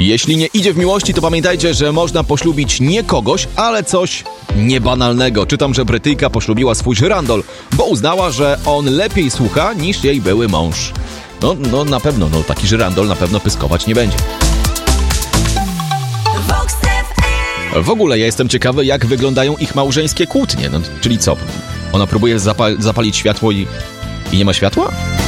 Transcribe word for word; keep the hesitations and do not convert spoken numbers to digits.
Jeśli nie idzie w miłości, to pamiętajcie, że można poślubić nie kogoś, ale coś niebanalnego. Czytam, że Brytyjka poślubiła swój żyrandol, bo uznała, że on lepiej słucha niż jej były mąż. No, no na pewno, no taki żyrandol na pewno pyskować nie będzie. W ogóle ja jestem ciekawy, jak wyglądają ich małżeńskie kłótnie. No, czyli co? Ona próbuje zapal- zapalić światło i, i nie ma światła?